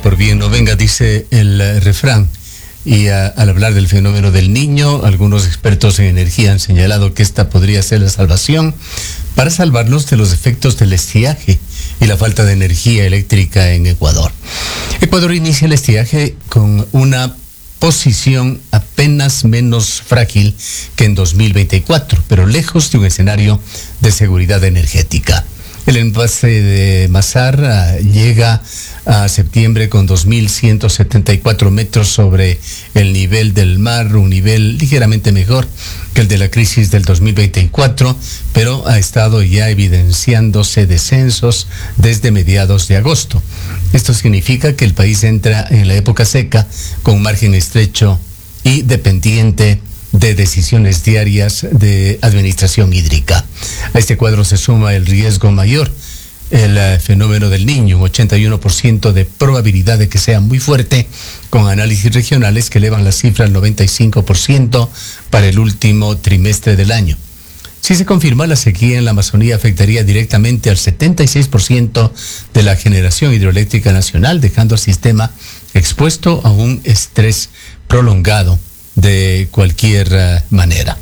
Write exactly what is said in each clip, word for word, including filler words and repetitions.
por bien no venga, dice el uh, refrán. Y uh, al hablar del fenómeno del Niño, algunos expertos en energía han señalado que esta podría ser la salvación para salvarnos de los efectos del estiaje y la falta de energía eléctrica en Ecuador. Ecuador inicia el estiaje con una posición apenas menos frágil que en dos mil veinticuatro, pero lejos de un escenario de seguridad energética. El embalse de Mazar uh, llega a septiembre con dos mil ciento setenta y cuatro metros sobre el nivel del mar, un nivel ligeramente mejor que el de la crisis del dos mil veinticuatro, pero ha estado ya evidenciándose descensos desde mediados de agosto. Esto significa que el país entra en la época seca con un margen estrecho y dependiente de decisiones diarias de administración hídrica. A este cuadro se suma el riesgo mayor, el uh, fenómeno del Niño, un ochenta y uno por ciento de probabilidad de que sea muy fuerte, con análisis regionales que elevan la cifra al noventa y cinco por ciento para el último trimestre del año. Si se confirma, la sequía en la Amazonía afectaría directamente al setenta y seis por ciento de la generación hidroeléctrica nacional, dejando al sistema expuesto a un estrés prolongado de cualquier uh, manera.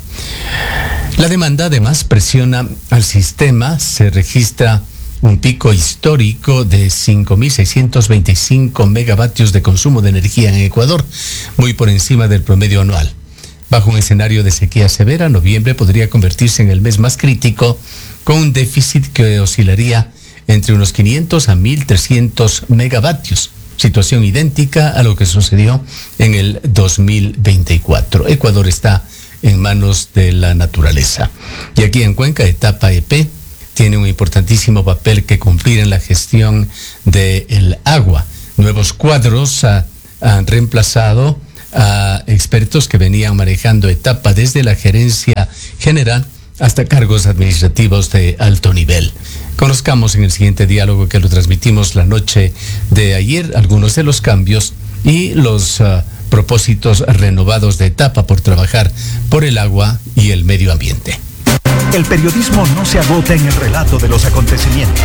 La demanda además presiona al sistema. Se registra un pico histórico de cinco mil seiscientos veinticinco megavatios de consumo de energía en Ecuador, muy por encima del promedio anual. Bajo un escenario de sequía severa, noviembre podría convertirse en el mes más crítico, con un déficit que oscilaría entre unos quinientos a mil trescientos megavatios. Situación idéntica a lo que sucedió en el dos mil veinticuatro. Ecuador está en manos de la naturaleza. Y aquí en Cuenca, Etapa E P tiene un importantísimo papel que cumplir en la gestión del agua. Nuevos cuadros uh, han reemplazado a expertos que venían manejando Etapa desde la gerencia general hasta cargos administrativos de alto nivel. Conozcamos en el siguiente diálogo, que lo transmitimos la noche de ayer, algunos de los cambios y los uh, propósitos renovados de Etapa por trabajar por el agua y el medio ambiente. El periodismo no se agota en el relato de los acontecimientos.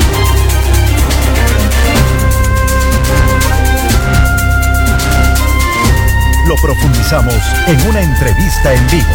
Lo profundizamos en una entrevista en vivo.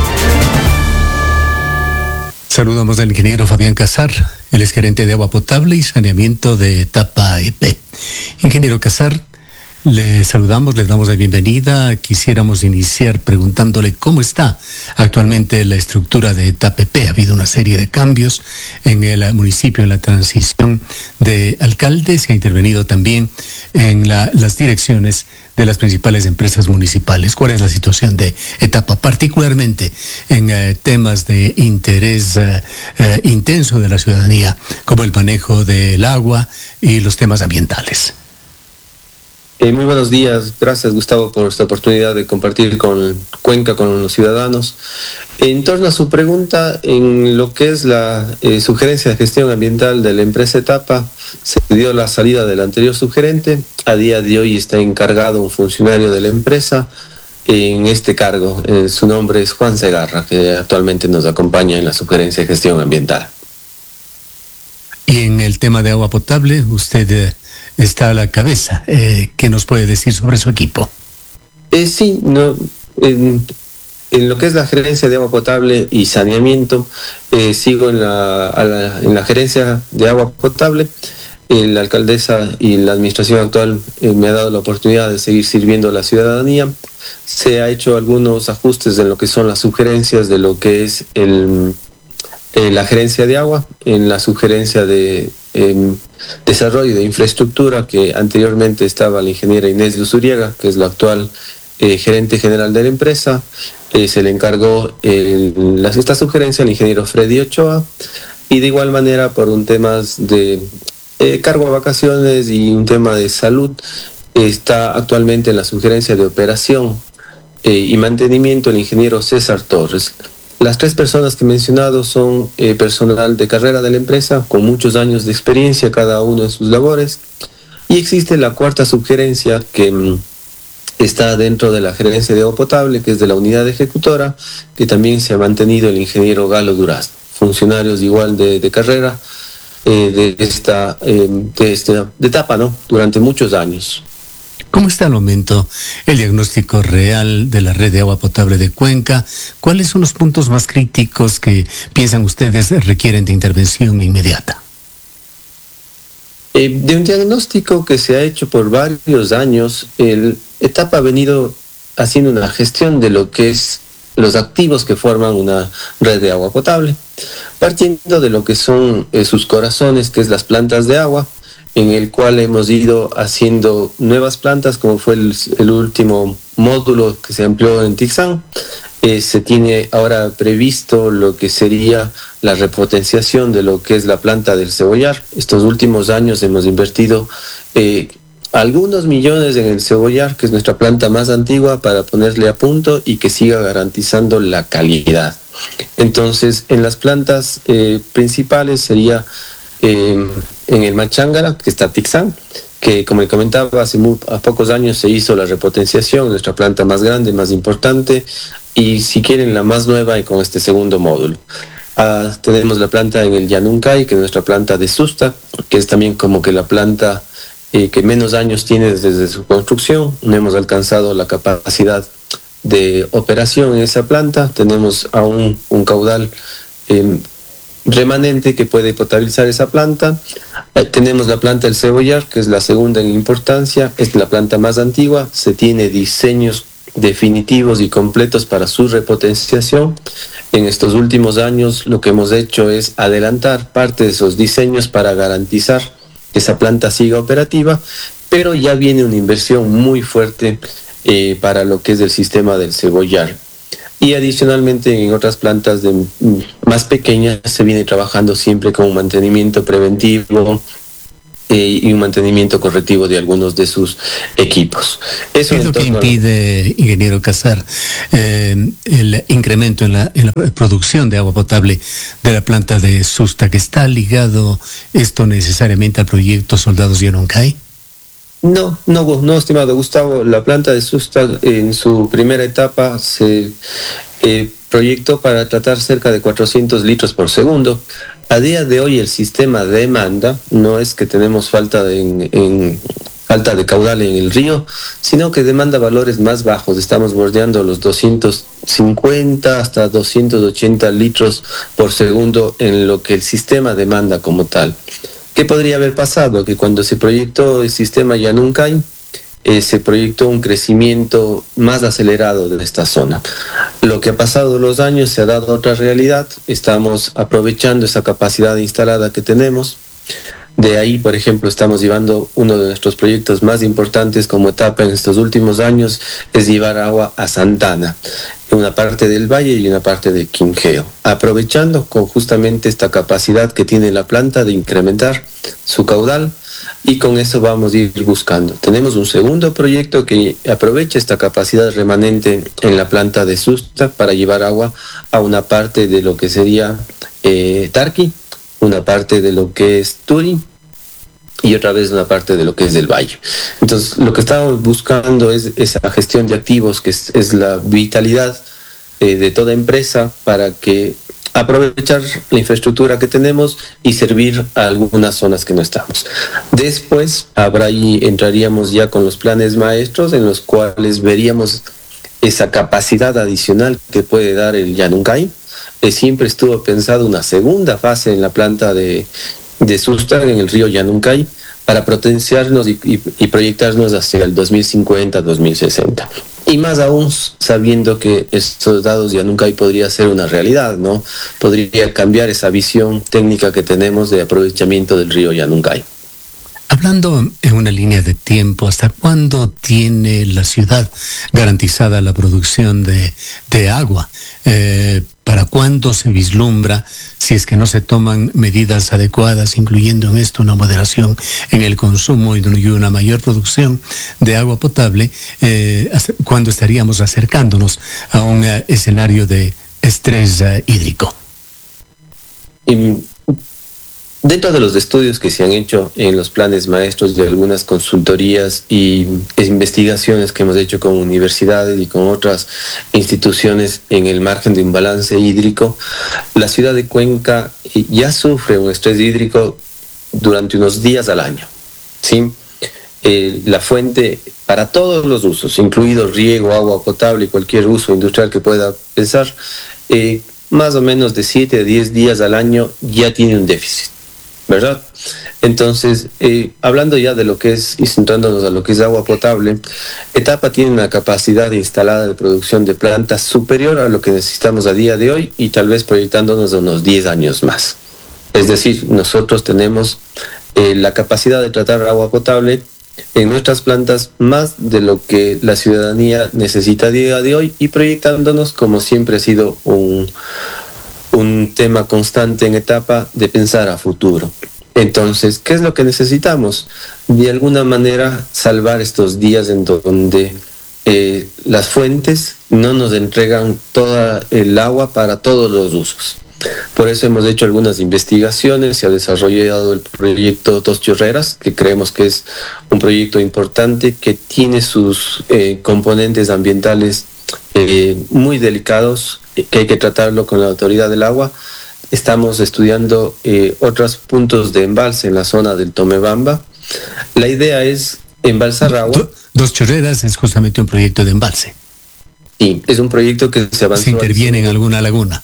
Saludamos al ingeniero Fabián Casar, él es gerente de agua potable y saneamiento de Etapa E P. Ingeniero Casar, le saludamos, le damos la bienvenida. Quisiéramos iniciar preguntándole cómo está actualmente la estructura de Etapa E P. Ha habido una serie de cambios en el municipio, en la transición de alcaldes, se ha intervenido también en la, las direcciones de las principales empresas municipales. ¿Cuál es la situación de Etapa, particularmente en eh, temas de interés eh, eh, intenso de la ciudadanía, como el manejo del agua y los temas ambientales? Eh, muy buenos días, gracias Gustavo por esta oportunidad de compartir con Cuenca, con los ciudadanos. En torno a su pregunta, en lo que es la eh, sugerencia de gestión ambiental de la empresa Etapa, se dio la salida del anterior subgerente. A día de hoy está encargado un funcionario de la empresa en este cargo. Eh, su nombre es Juan Segarra, que actualmente nos acompaña en la sugerencia de gestión ambiental. Y en el tema de agua potable, usted eh, está a la cabeza. Eh, ¿Qué nos puede decir sobre su equipo? Eh, sí, no, en, en lo que es la gerencia de agua potable y saneamiento, eh, sigo en la, a la, en la gerencia de agua potable. Eh, la alcaldesa y la administración actual eh, me ha dado la oportunidad de seguir sirviendo a la ciudadanía. Se ha hecho algunos ajustes en lo que son las sugerencias de lo que es el... Eh, la gerencia de agua, en la sugerencia de eh, desarrollo de infraestructura, que anteriormente estaba la ingeniera Inés Luzuriaga, que es la actual eh, gerente general de la empresa. Eh, se le encargó eh, la, esta sugerencia al ingeniero Freddy Ochoa, y de igual manera por un tema de eh, cargo a vacaciones y un tema de salud, eh, está actualmente en la sugerencia de operación eh, y mantenimiento el ingeniero César Torres. Las tres personas que he mencionado son eh, personal de carrera de la empresa, con muchos años de experiencia cada uno en sus labores. Y existe la cuarta sugerencia que mm, está dentro de la gerencia de agua potable, que es de la unidad ejecutora, que también se ha mantenido el ingeniero Galo Duraz. Funcionarios igual de, de carrera, eh, de, esta, eh, de esta de etapa, ¿no? Durante muchos años. ¿Cómo está al momento el diagnóstico real de la red de agua potable de Cuenca? ¿Cuáles son los puntos más críticos que piensan ustedes requieren de intervención inmediata? Eh, de un diagnóstico que se ha hecho por varios años, el etapa ha venido haciendo una gestión de lo que es los activos que forman una red de agua potable, partiendo de lo que son eh, sus corazones, que es las plantas de agua, en el cual hemos ido haciendo nuevas plantas, como fue el, el último módulo que se amplió en Tixán. Eh, se tiene ahora previsto lo que sería la repotenciación de lo que es la planta del Cebollar. Estos últimos años hemos invertido eh, algunos millones en el Cebollar, que es nuestra planta más antigua, para ponerle a punto y que siga garantizando la calidad. Entonces, en las plantas eh, principales sería eh, en el Machángara, que está Tixán, que como le comentaba, hace muy, a pocos años se hizo la repotenciación, nuestra planta más grande, más importante, y si quieren la más nueva y con este segundo módulo. Uh, tenemos la planta en el Llanuncay, que es nuestra planta de Susta, que es también como que la planta eh, que menos años tiene desde su construcción. No hemos alcanzado la capacidad de operación en esa planta. Tenemos aún un caudal eh, remanente que puede potabilizar esa planta. Eh, tenemos la planta del Cebollar, que es la segunda en importancia, es la planta más antigua. Se tiene diseños definitivos y completos para su repotenciación. En estos últimos años lo que hemos hecho es adelantar parte de esos diseños para garantizar que esa planta siga operativa, pero ya viene una inversión muy fuerte eh, para lo que es el sistema del Cebollar. Y adicionalmente en otras plantas de, más pequeñas se viene trabajando siempre con un mantenimiento preventivo eh, y un mantenimiento correctivo de algunos de sus equipos. Eso ¿Qué es lo que impide, ingeniero Casar, eh, el incremento en la, en la producción de agua potable de la planta de Susta, que está ligado esto necesariamente al proyecto Soldados Llanuncay? No, no, no, estimado Gustavo. La planta de Susta en su primera etapa se eh, proyectó para tratar cerca de cuatrocientos litros por segundo. A día de hoy el sistema demanda, no es que tenemos falta de, en, en, falta de caudal en el río, sino que demanda valores más bajos. Estamos bordeando los doscientos cincuenta hasta doscientos ochenta litros por segundo en lo que el sistema demanda como tal. ¿Qué podría haber pasado? Que cuando se proyectó el sistema Llanuncay, eh, se proyectó un crecimiento más acelerado de esta zona. Lo que ha pasado los años se ha dado otra realidad. Estamos aprovechando esa capacidad instalada que tenemos. De ahí, por ejemplo, estamos llevando uno de nuestros proyectos más importantes como etapa en estos últimos años, es llevar agua a Santana, una parte del valle y una parte de Quinqueo, aprovechando con justamente esta capacidad que tiene la planta de incrementar su caudal, y con eso vamos a ir buscando. Tenemos un segundo proyecto que aprovecha esta capacidad remanente en la planta de Susta para llevar agua a una parte de lo que sería eh, Tarqui, una parte de lo que es Turi y otra vez una parte de lo que es del valle. Entonces, lo que estamos buscando es esa gestión de activos, que es, es la vitalidad eh, de toda empresa, para que aprovechar la infraestructura que tenemos y servir a algunas zonas que no estamos. Después, habrá ahí, entraríamos ya con los planes maestros, en los cuales veríamos esa capacidad adicional que puede dar el Llanuncay. Eh, siempre estuvo pensado una segunda fase en la planta de, de Susta, en el río Llanuncay, para potenciarnos y, y, y proyectarnos hacia el dos mil cincuenta, dos mil sesenta. Y más aún sabiendo que estos dados Llanuncay podría ser una realidad, ¿no? Podría cambiar esa visión técnica que tenemos de aprovechamiento del río Llanuncay. Hablando en una línea de tiempo, ¿hasta cuándo tiene la ciudad garantizada la producción de, de agua? Eh, ¿Para cuándo se vislumbra, si es que no se toman medidas adecuadas, incluyendo en esto una moderación en el consumo y una mayor producción de agua potable, eh, cuándo estaríamos acercándonos a un uh, escenario de estrés uh, hídrico? Y dentro de los estudios que se han hecho en los planes maestros de algunas consultorías y investigaciones que hemos hecho con universidades y con otras instituciones en el margen de un balance hídrico, la ciudad de Cuenca ya sufre un estrés hídrico durante unos días al año, ¿sí? Eh, la fuente para todos los usos, incluido riego, agua potable y cualquier uso industrial que pueda pensar, eh, más o menos de siete a diez días al año ya tiene un déficit, ¿verdad? Entonces, eh, hablando ya de lo que es, y centrándonos a lo que es agua potable, Etapa tiene una capacidad instalada de producción de plantas superior a lo que necesitamos a día de hoy y tal vez proyectándonos a unos diez años más. Es decir, nosotros tenemos eh, la capacidad de tratar agua potable en nuestras plantas más de lo que la ciudadanía necesita a día de hoy y proyectándonos, como siempre ha sido un, un tema constante en Etapa, de pensar a futuro. Entonces, ¿qué es lo que necesitamos? De alguna manera salvar estos días en donde eh, las fuentes no nos entregan toda el agua para todos los usos. Por eso hemos hecho algunas investigaciones, se ha desarrollado el proyecto Dos Chorreras, que creemos que es un proyecto importante que tiene sus eh, componentes ambientales eh, muy delicados, que hay que tratarlo con la autoridad del agua. Estamos estudiando eh, otros puntos de embalse en la zona del Tomebamba. La idea es embalsar agua. Dos Chorreras es justamente un proyecto de embalse. Sí, es un proyecto que se avanzó. ¿Se interviene en alguna laguna?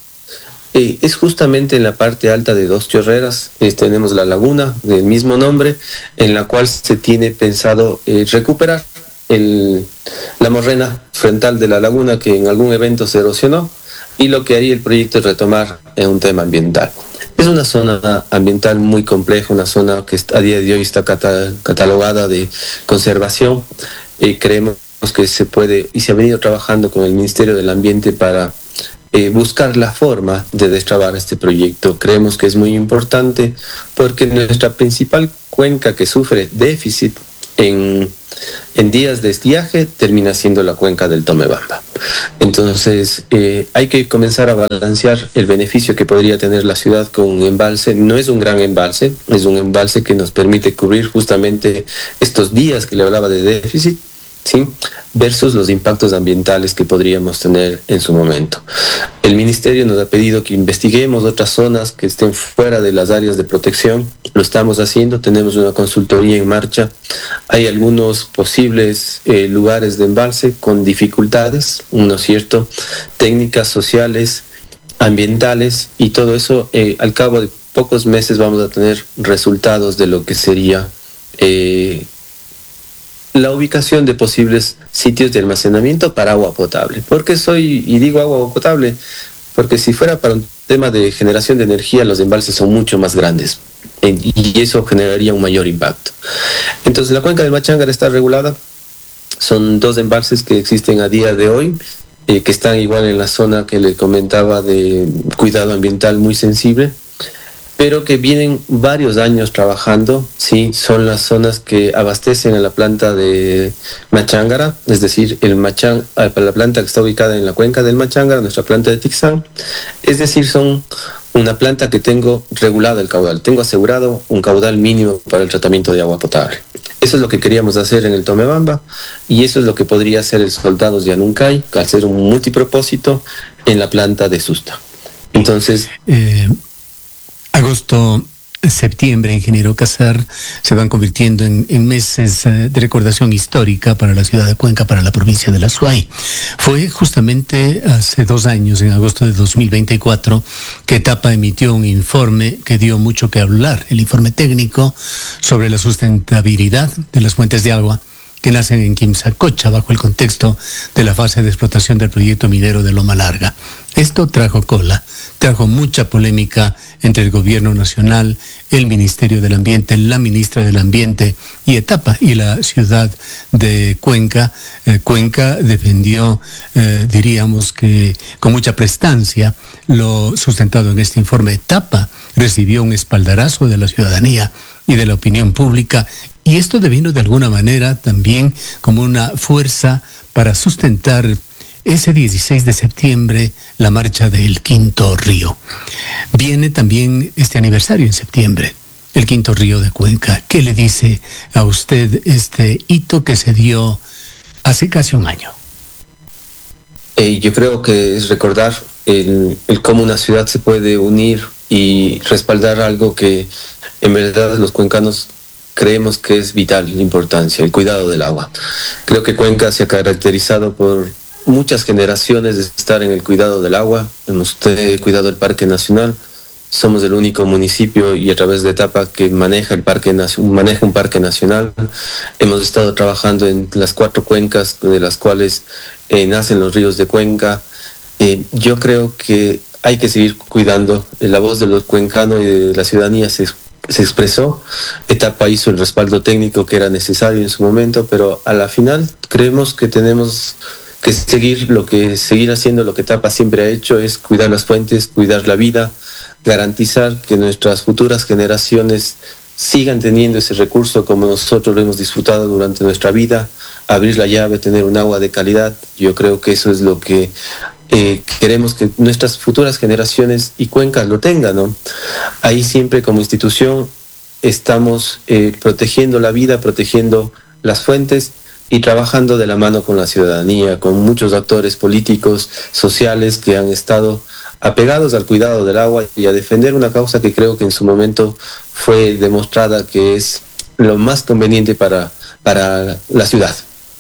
Eh, es justamente en la parte alta de Dos Chorreras. Eh, tenemos la laguna del mismo nombre, en la cual se tiene pensado eh, recuperar el, la morrena frontal de la laguna que en algún evento se erosionó. Y lo que haría el proyecto es retomar en un tema ambiental. Es una zona ambiental muy compleja, una zona que a día de hoy está cata- catalogada de conservación. Eh, creemos que se puede, y se ha venido trabajando con el Ministerio del Ambiente para eh, buscar la forma de destrabar este proyecto. Creemos que es muy importante porque nuestra principal cuenca que sufre déficit en, en días de estiaje termina siendo la cuenca del Tomebamba. Entonces eh, hay que comenzar a balancear el beneficio que podría tener la ciudad con un embalse. No es un gran embalse, es un embalse que nos permite cubrir justamente estos días que le hablaba de déficit, ¿sí? Versus los impactos ambientales que podríamos tener en su momento. El Ministerio nos ha pedido que investiguemos otras zonas que estén fuera de las áreas de protección. Lo estamos haciendo, tenemos una consultoría en marcha. Hay algunos posibles eh, lugares de embalse con dificultades, ¿no es cierto? Técnicas sociales, ambientales y todo eso. Eh, al cabo de pocos meses vamos a tener resultados de lo que sería Eh, la ubicación de posibles sitios de almacenamiento para agua potable. ¿Por qué soy y digo agua potable? Porque si fuera para un tema de generación de energía, los embalses son mucho más grandes y eso generaría un mayor impacto. Entonces la cuenca del Machángara está regulada. Son dos embalses que existen a día de hoy, eh, que están igual en la zona que le comentaba de cuidado ambiental muy sensible, pero que vienen varios años trabajando, sí, son las zonas que abastecen a la planta de Machángara, es decir, el Machán, la planta que está ubicada en la cuenca del Machángara, nuestra planta de Tixán, es decir, son una planta que tengo regulado el caudal, tengo asegurado un caudal mínimo para el tratamiento de agua potable. Eso es lo que queríamos hacer en el Tomebamba y eso es lo que podría hacer el Soldados de Anuncay, al ser un multipropósito en la planta de Susta. Entonces... Eh... Agosto, septiembre, ingeniero Casar, se van convirtiendo en, en meses eh, de recordación histórica para la ciudad de Cuenca, para la provincia de la Azuay. Fue justamente hace dos años, en agosto de dos mil veinticuatro, que Etapa emitió un informe que dio mucho que hablar, el informe técnico sobre la sustentabilidad de las fuentes de agua que nacen en Quimsacocha bajo el contexto de la fase de explotación del proyecto minero de Loma Larga. Esto trajo cola, trajo mucha polémica entre el gobierno nacional, el Ministerio del Ambiente, la ministra del Ambiente y Etapa y la ciudad de Cuenca. Eh, Cuenca defendió, eh, diríamos que con mucha prestancia, lo sustentado en este informe. Etapa recibió un espaldarazo de la ciudadanía y de la opinión pública, y esto devino de alguna manera también como una fuerza para sustentar ese dieciséis de septiembre la marcha del Quinto Río. Viene también este aniversario en septiembre, el Quinto Río de Cuenca. ¿Qué le dice a usted este hito que se dio hace casi un año? Eh, yo creo que es recordar el, el cómo una ciudad se puede unir y respaldar algo que En verdad, los cuencanos creemos que es vital la importancia, el cuidado del agua. Creo que Cuenca se ha caracterizado por muchas generaciones de estar en el cuidado del agua. Hemos cuidado el Parque Nacional. Somos el único municipio y a través de Etapa que maneja el parque maneja un parque nacional. Hemos estado trabajando en las cuatro cuencas de las cuales eh, nacen los ríos de Cuenca. Eh, yo creo que hay que seguir cuidando. La voz de los cuencanos y de la ciudadanía se, se expresó. Etapa hizo el respaldo técnico que era necesario en su momento, pero a la final creemos que tenemos que seguir lo que seguir haciendo lo que Etapa siempre ha hecho, es cuidar las fuentes, cuidar la vida, garantizar que nuestras futuras generaciones sigan teniendo ese recurso como nosotros lo hemos disfrutado durante nuestra vida, abrir la llave, tener un agua de calidad. Yo creo que eso es lo que eh, queremos que nuestras futuras generaciones y cuencas lo tengan, ¿no? Ahí siempre como institución estamos eh, protegiendo la vida, protegiendo las fuentes y trabajando de la mano con la ciudadanía, con muchos actores políticos, sociales que han estado apegados al cuidado del agua y a defender una causa que creo que en su momento fue demostrada que es lo más conveniente para, para la ciudad.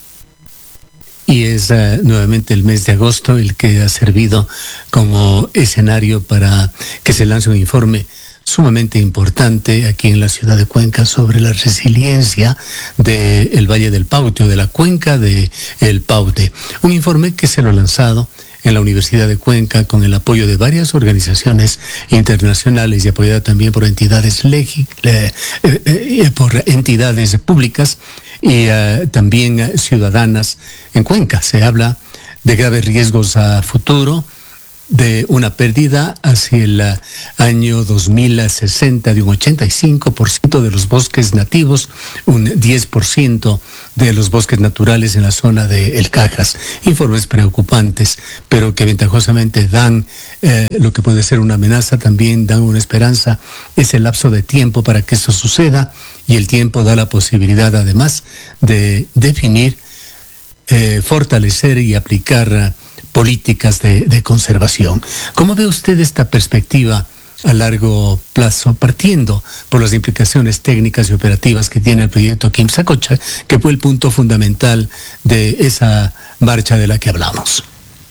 Y es uh, nuevamente el mes de agosto el que ha servido como escenario para que se lance un informe sumamente importante aquí en la ciudad de Cuenca sobre la resiliencia del Valle del Paute o de la cuenca del Paute. Un informe que se lo ha lanzado en la Universidad de Cuenca con el apoyo de varias organizaciones internacionales y apoyada también por entidades legi, eh, eh, eh, por entidades públicas y eh, también eh, ciudadanas en Cuenca. Se habla de graves riesgos a futuro, de una pérdida hacia el uh, año dos mil sesenta de un ochenta y cinco por ciento de los bosques nativos, un diez por ciento de los bosques naturales en la zona de El Cajas. Informes preocupantes, pero que ventajosamente dan eh, lo que puede ser una amenaza, también dan una esperanza. Es el lapso de tiempo para que eso suceda y el tiempo da la posibilidad además de definir, eh, fortalecer y aplicar uh, políticas de, de conservación. ¿Cómo ve usted esta perspectiva a largo plazo, partiendo por las implicaciones técnicas y operativas que tiene el proyecto Quimsacocha, que fue el punto fundamental de esa marcha de la que hablamos?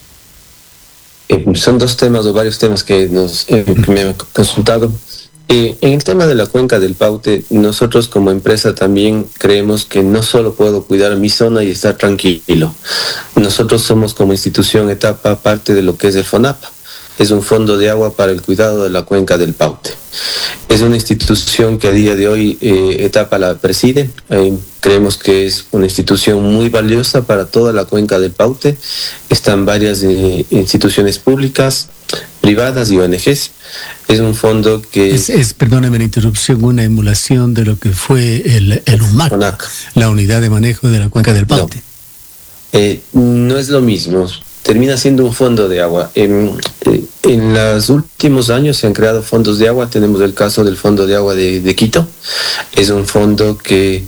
Eh, son dos temas o varios temas que, nos, eh, que me han consultado. Eh, en el tema de la cuenca del Paute, nosotros como empresa también creemos que no solo puedo cuidar mi zona y estar tranquilo. Nosotros somos como institución Etapa parte de lo que es el FONAPA. Es un fondo de agua para el cuidado de la cuenca del Paute. Es una institución que a día de hoy eh, Etapa la preside. Eh, creemos que es una institución muy valiosa para toda la cuenca del Paute. Están varias eh, instituciones públicas, privadas y O N Ges. Es un fondo que... Es, es, perdóneme la interrupción, una emulación de lo que fue el, el UMAC, UNAC, la Unidad de Manejo de la Cuenca del Paute. No, eh, no es lo mismo. Termina siendo un fondo de agua. En, en los últimos años se han creado fondos de agua. Tenemos el caso del Fondo de Agua de, de Quito. Es un fondo que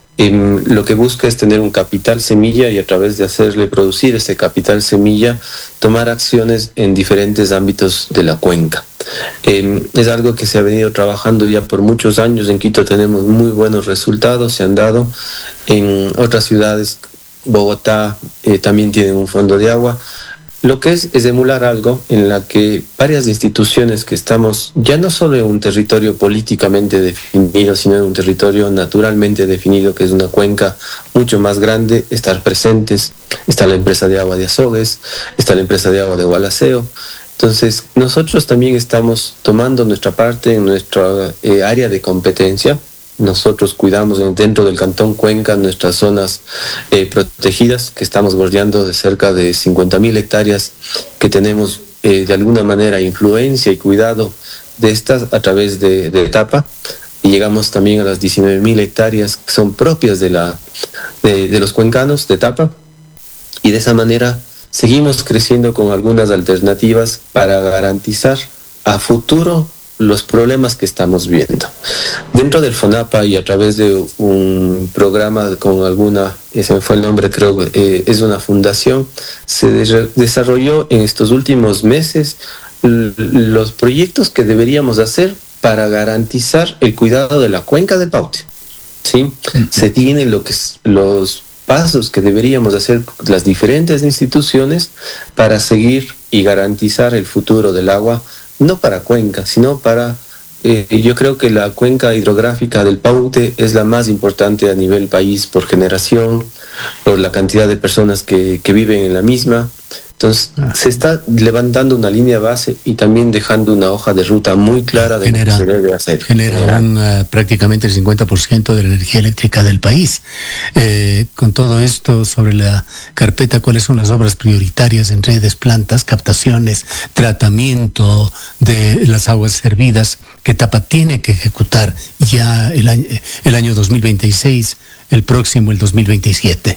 eh, lo que busca es tener un capital semilla y a través de hacerle producir ese capital semilla, tomar acciones en diferentes ámbitos de la cuenca. Eh, es algo que se ha venido trabajando ya por muchos años. En Quito tenemos muy buenos resultados, se han dado. En otras ciudades, Bogotá eh, también tienen un fondo de agua. Lo que es es emular algo en la que varias instituciones que estamos ya no solo en un territorio políticamente definido, sino en un territorio naturalmente definido, que es una cuenca mucho más grande, estar presentes. Está la empresa de agua de Azogues, está la empresa de agua de Gualaceo. Entonces, nosotros también estamos tomando nuestra parte en nuestra eh, área de competencia. Nosotros cuidamos dentro del Cantón Cuenca nuestras zonas eh, protegidas, que estamos bordeando de cerca de cincuenta mil hectáreas, que tenemos eh, de alguna manera influencia y cuidado de estas a través de, de Etapa, y llegamos también a las diecinueve mil hectáreas que son propias de, la, de, de los cuencanos de Etapa, y de esa manera seguimos creciendo con algunas alternativas para garantizar a futuro los problemas que estamos viendo. Dentro del FONAPA y a través de un programa con alguna, ese fue el nombre, creo, eh, es una fundación, se de- desarrolló en estos últimos meses l- los proyectos que deberíamos hacer para garantizar el cuidado de la cuenca del Paute. ¿Sí? Uh-huh. Se tienen lo que es, los pasos que deberíamos hacer las diferentes instituciones para seguir y garantizar el futuro del agua, no para Cuenca, sino para... Eh, yo creo que la cuenca hidrográfica del Paute es la más importante a nivel país por generación, por la cantidad de personas que, que viven en la misma. Entonces, ah. se está levantando una línea base y también dejando una hoja de ruta muy clara de genera, lo que se debe hacer. Generan uh, prácticamente el cincuenta por ciento de la energía eléctrica del país. Eh, con todo esto sobre la carpeta, ¿cuáles son las obras prioritarias en redes, plantas, captaciones, tratamiento de las aguas servidas? ¿Qué etapa tiene que ejecutar ya el año, el año dos mil veintiséis, el próximo, el dos mil veintisiete?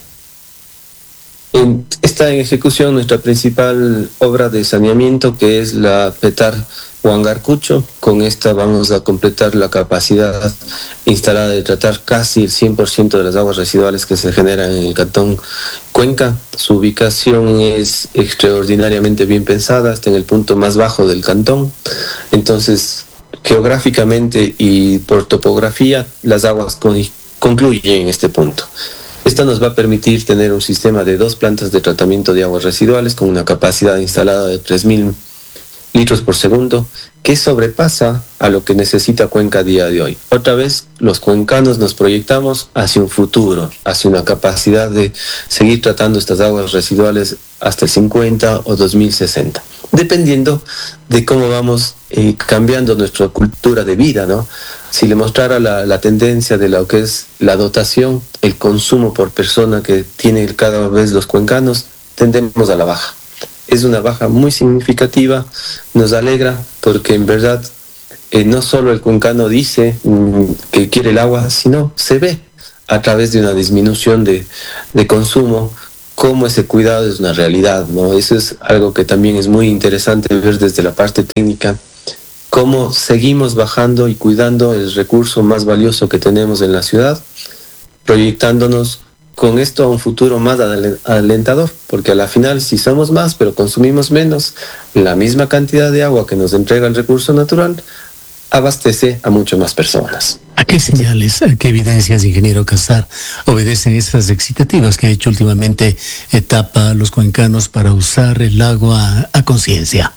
Está en ejecución nuestra principal obra de saneamiento, que es la Petar Huangarcucho. Con esta vamos a completar la capacidad instalada de tratar casi el cien por ciento de las aguas residuales que se generan en el cantón Cuenca. Su ubicación es extraordinariamente bien pensada, está en el punto más bajo del cantón. Entonces, geográficamente y por topografía, las aguas con- concluyen en este punto. Esto nos va a permitir tener un sistema de dos plantas de tratamiento de aguas residuales con una capacidad instalada de tres mil litros por segundo, que sobrepasa a lo que necesita Cuenca a día de hoy. Otra vez, los cuencanos nos proyectamos hacia un futuro, hacia una capacidad de seguir tratando estas aguas residuales hasta el cincuenta o dos mil sesenta, dependiendo de cómo vamos eh, cambiando nuestra cultura de vida, ¿no? Si le mostrara la, la tendencia de lo que es la dotación, el consumo por persona que tienen cada vez los cuencanos, tendemos a la baja. Es una baja muy significativa, nos alegra porque en verdad eh, no solo el cuencano dice mm, que quiere el agua, sino se ve a través de una disminución de, de consumo cómo ese cuidado es una realidad, ¿no? Eso es algo que también es muy interesante ver desde la parte técnica, cómo seguimos bajando y cuidando el recurso más valioso que tenemos en la ciudad, proyectándonos con esto a un futuro más alentador, porque a la final, si somos más pero consumimos menos, la misma cantidad de agua que nos entrega el recurso natural abastece a mucho más personas. ¿A qué señales, a qué evidencias, ingeniero Casar, obedecen esas excitativas que ha hecho últimamente etapa a los cuencanos para usar el agua a conciencia?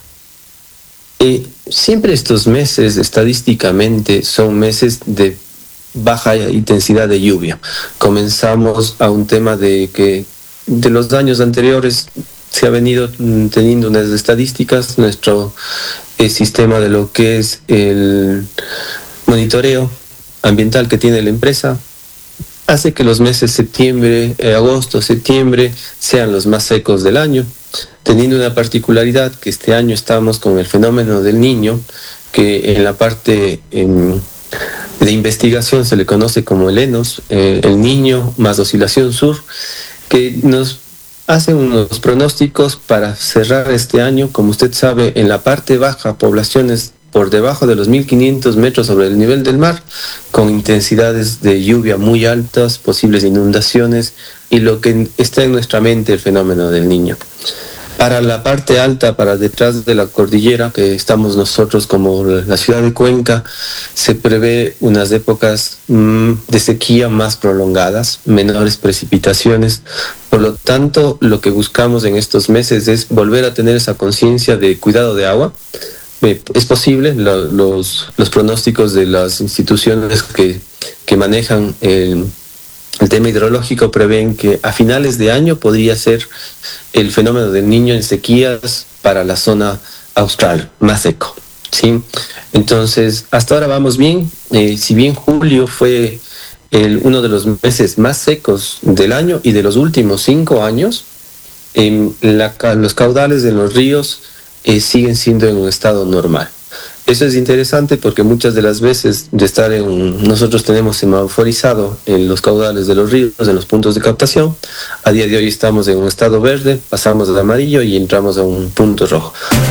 Eh, siempre estos meses, estadísticamente, son meses de baja intensidad de lluvia. Comenzamos a un tema de que de los años anteriores se ha venido teniendo unas estadísticas, nuestro eh, sistema de lo que es el monitoreo ambiental que tiene la empresa hace que los meses septiembre, eh, agosto, septiembre sean los más secos del año, teniendo una particularidad que este año estamos con el fenómeno del Niño, que en la parte en, de investigación se le conoce como el ENOS, eh, el Niño más oscilación sur, que nos hace unos pronósticos para cerrar este año. Como usted sabe, en la parte baja, poblaciones por debajo de los mil quinientos metros sobre el nivel del mar, con intensidades de lluvia muy altas, posibles inundaciones, y lo que está en nuestra mente, el fenómeno del Niño. Para la parte alta, para detrás de la cordillera, que estamos nosotros como la ciudad de Cuenca, se prevé unas épocas mmm, de sequía más prolongadas, menores precipitaciones. Por lo tanto, lo que buscamos en estos meses es volver a tener esa conciencia de cuidado de agua. Eh, es posible, lo, los, los pronósticos de las instituciones que, que manejan el... El tema hidrológico prevén que a finales de año podría ser el fenómeno del Niño en sequías para la zona austral, más seco, ¿sí? Entonces, hasta ahora vamos bien. Eh, si bien julio fue el, uno de los meses más secos del año y de los últimos cinco años, eh, la, los caudales de los ríos eh, siguen siendo en un estado normal. Eso es interesante porque muchas de las veces de estar en, nosotros tenemos semaforizado en los caudales de los ríos, en los puntos de captación. A día de hoy estamos en un estado verde, pasamos al amarillo y entramos a un punto rojo.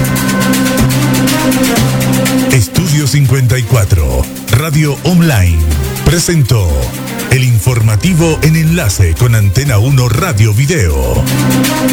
Estudio cincuenta y cuatro, Radio Online, presentó el informativo en enlace con Antena uno Radio Video.